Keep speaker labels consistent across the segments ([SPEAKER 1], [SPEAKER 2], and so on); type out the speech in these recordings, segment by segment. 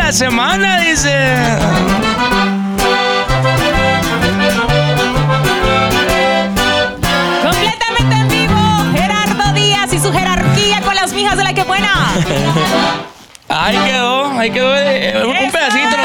[SPEAKER 1] la semana, dice.
[SPEAKER 2] Completamente en vivo, Gerardo Díaz y su jerarquía con las mijas de La Que Buena.
[SPEAKER 1] Ahí quedó un pedacito.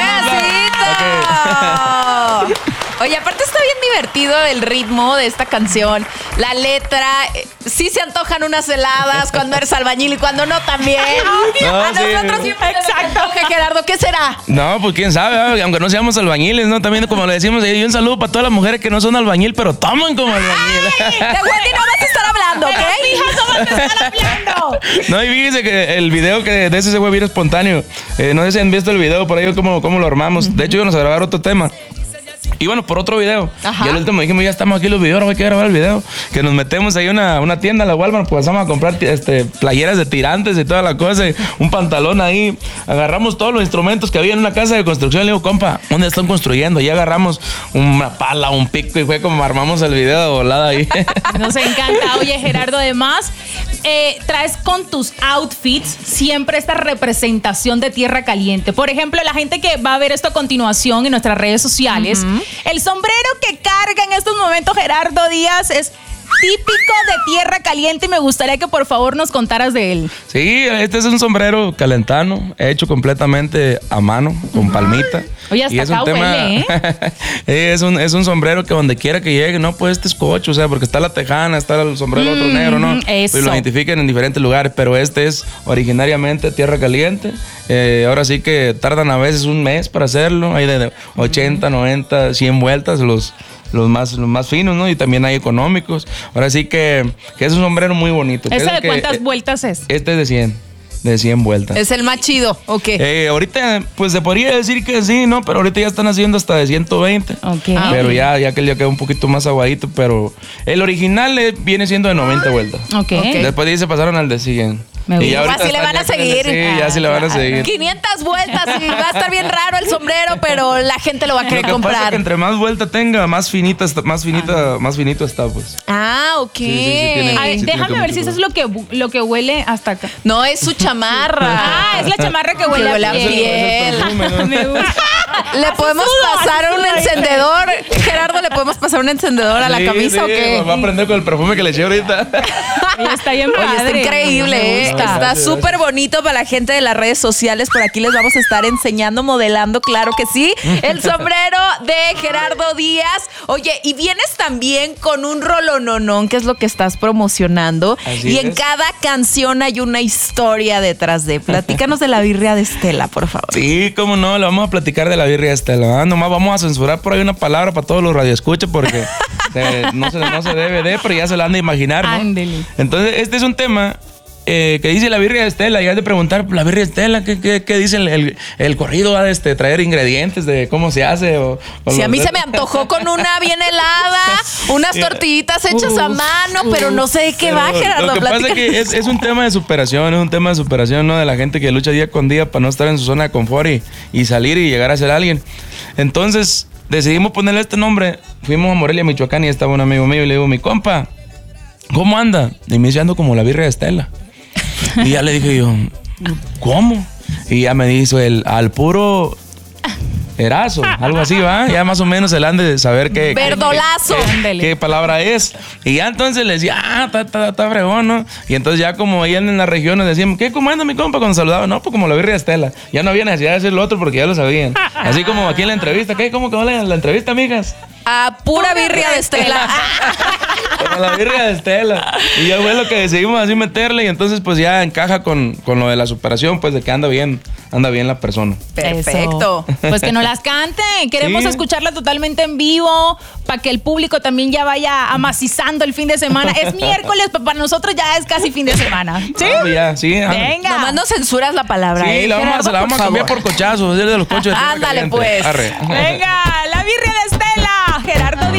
[SPEAKER 3] Okay. Oye, aparte está bien divertido el ritmo de esta canción. La letra, sí se antojan unas heladas cuando eres albañil y cuando no también.
[SPEAKER 1] No,
[SPEAKER 3] a nosotros
[SPEAKER 1] sí.
[SPEAKER 3] siempre nos antoja, Gerardo. ¿Qué será?
[SPEAKER 1] No, pues quién sabe, aunque no seamos albañiles, ¿no? También como le decimos, y un saludo para todas las mujeres que no son albañil, pero toman como albañil.
[SPEAKER 3] De Wendy no vas a estar hablando, ¿ok?
[SPEAKER 2] Mijas, no vas a estar hablando.
[SPEAKER 1] No, y fíjense que el video que de ese se fue bien espontáneo. No sé si han visto el video por ahí, cómo lo armamos. De hecho, íbamos a grabar otro tema. Y bueno, por otro video.
[SPEAKER 3] Ajá.
[SPEAKER 1] Y al último dijimos, ya estamos aquí los videos, ahora hay que grabar el video. Que nos metemos ahí a una tienda, a la Walmart, pues vamos a comprar playeras de tirantes y toda la cosa, y un pantalón ahí. Agarramos todos los instrumentos que había en una casa de construcción. Le digo, compa, ¿dónde están construyendo? Y agarramos una pala, un pico, y fue como armamos el video de volada ahí.
[SPEAKER 2] Nos encanta. Oye, Gerardo, además, traes con tus outfits siempre esta representación de tierra caliente. Por ejemplo, la gente que va a ver esto a continuación en nuestras redes sociales, el sombrero que carga en estos momentos Gerardo Díaz es típico de tierra caliente y me gustaría que por favor nos contaras de él.
[SPEAKER 1] Sí, este es un sombrero calentano, hecho completamente a mano, con palmita.
[SPEAKER 2] Oye, hasta
[SPEAKER 1] y es
[SPEAKER 2] acá
[SPEAKER 1] un tema,
[SPEAKER 2] huele,
[SPEAKER 1] es un sombrero que donde quiera que llegue, no, pues este es cocho, o sea, porque está la tejana, está el sombrero otro negro, ¿no?
[SPEAKER 2] Eso.
[SPEAKER 1] Pues lo identifican en diferentes lugares, pero este es originariamente tierra caliente. Ahora sí que tardan a veces un mes para hacerlo, hay de 80, 90, 100 vueltas los más finos, ¿no? Y también hay económicos. Ahora sí que es un sombrero muy bonito.
[SPEAKER 2] ¿Ese de cuántas vueltas es?
[SPEAKER 1] Este es de 100. De 100 vueltas.
[SPEAKER 3] ¿Es el más chido o qué?
[SPEAKER 1] Ahorita, pues se podría decir que sí, ¿no? Pero ahorita ya están haciendo hasta de 120.
[SPEAKER 2] Ok.
[SPEAKER 1] Pero ya que él ya quedó un poquito más aguadito. Pero el original viene siendo de 90 vueltas.
[SPEAKER 2] Ok.
[SPEAKER 1] Después de ahí se pasaron al de 100.
[SPEAKER 2] Me gusta.
[SPEAKER 1] Y ya ahorita
[SPEAKER 3] Así le
[SPEAKER 1] están
[SPEAKER 3] van a
[SPEAKER 1] ya con el de-
[SPEAKER 3] seguir.
[SPEAKER 1] Sí, ya sí le van a seguir.
[SPEAKER 3] 500 vueltas y va a estar bien raro el sombrero, pero la gente lo va a
[SPEAKER 1] Lo
[SPEAKER 3] querer
[SPEAKER 1] que pasa es
[SPEAKER 3] comprar.
[SPEAKER 1] que entre más vuelta tenga, más finito está, pues.
[SPEAKER 3] Ah, ok.
[SPEAKER 1] Sí, tiene-
[SPEAKER 2] A ver,
[SPEAKER 1] sí,
[SPEAKER 2] déjame
[SPEAKER 1] tiene
[SPEAKER 2] ver si eso es lo que huele hasta acá.
[SPEAKER 3] No, es su chamarra.
[SPEAKER 2] Ah, es la chamarra que huele,
[SPEAKER 3] Que huele
[SPEAKER 2] a
[SPEAKER 3] a
[SPEAKER 2] piel.
[SPEAKER 3] piel.
[SPEAKER 1] Perfume, ¿no?
[SPEAKER 2] Me gusta.
[SPEAKER 3] ¿Le podemos pasar un encendedor? Gerardo, ¿le podemos pasar un encendedor a la
[SPEAKER 1] Sí,
[SPEAKER 3] camisa o
[SPEAKER 1] sí,
[SPEAKER 3] qué?
[SPEAKER 1] va a prender con el perfume que le eché ahorita.
[SPEAKER 2] Oye, está bien
[SPEAKER 3] Oye,
[SPEAKER 2] padre.
[SPEAKER 3] está increíble,
[SPEAKER 2] Me
[SPEAKER 3] ¿eh?
[SPEAKER 2] gusta.
[SPEAKER 3] Está
[SPEAKER 1] Gracias,
[SPEAKER 3] súper bonito para la gente de las redes sociales. Por aquí les vamos a estar enseñando, modelando, claro que sí. El sombrero de Gerardo Díaz. Oye, y vienes también con un rolononón, que es lo que estás promocionando.
[SPEAKER 1] Así
[SPEAKER 3] y en
[SPEAKER 1] es.
[SPEAKER 3] cada canción hay una historia detrás de. Platícanos de la birria de Estela, por favor.
[SPEAKER 1] Sí, cómo no, le vamos a platicar de la birria Estela. Nomás vamos a censurar por ahí una palabra para todos los radioescuchas porque no se debe de, pero ya se la han de imaginar, ¿no?
[SPEAKER 2] Ándele.
[SPEAKER 1] Entonces, este es un tema que dice la birria de Estela. Y has de preguntar, la birria de Estela, ¿qué dice el corrido? ¿Va de traer ingredientes de cómo se hace?
[SPEAKER 3] Si a mí se me antojó con una bien helada, unas tortillitas hechas a mano, pero no sé de qué va, Gerardo.
[SPEAKER 1] Lo que pasa es
[SPEAKER 3] platícanos.
[SPEAKER 1] que es un tema de superación, ¿no? De la gente que lucha día con día para no estar en su zona de confort y salir y llegar a ser alguien. Entonces, decidimos ponerle este nombre. Fuimos a Morelia, Michoacán, y estaba un amigo mío y le digo, mi compa, ¿cómo anda? Y me dice, ando como la birria de Estela. Y ya le dije yo, ¿cómo? Y ya me dijo al puro erazo, algo así, ¿va? Ya más o menos el han de saber
[SPEAKER 3] Verdolazo.
[SPEAKER 1] qué palabra es. Y ya entonces le decía, está fregón, ¿no? Y entonces ya como ahí en las regiones decíamos, ¿qué? ¿Cómo anda mi compa? Cuando saludaba, no, pues como la birria de Estela. Ya no había necesidad de decir lo otro porque ya lo sabían. Así como aquí en la entrevista, ¿qué? ¿Cómo que va la entrevista, amigas?
[SPEAKER 3] A pura birria de Estela.
[SPEAKER 1] Como la birria de Estela. Y ya fue lo que decidimos así meterle. Y entonces pues ya encaja con lo de la superación, pues de que anda bien la persona.
[SPEAKER 3] Perfecto.
[SPEAKER 2] Eso. Pues que nos las cante. Queremos
[SPEAKER 1] Sí.
[SPEAKER 2] escucharla totalmente en vivo para que el público también ya vaya amacizando el fin de semana. Es miércoles, pero para nosotros ya es casi fin de semana. ¿Sí?
[SPEAKER 1] Ah, pues ya, sí.
[SPEAKER 2] Venga.
[SPEAKER 3] Nomás no censuras la palabra.
[SPEAKER 1] Sí, la vamos
[SPEAKER 3] Gerardo,
[SPEAKER 1] a
[SPEAKER 3] por
[SPEAKER 1] cambiar
[SPEAKER 3] favor.
[SPEAKER 1] por cochazos, es de los cochos de tierra
[SPEAKER 3] Ándale,
[SPEAKER 1] caliente.
[SPEAKER 3] pues.
[SPEAKER 1] Arre.
[SPEAKER 2] Venga, la birria de Estela. Gerardo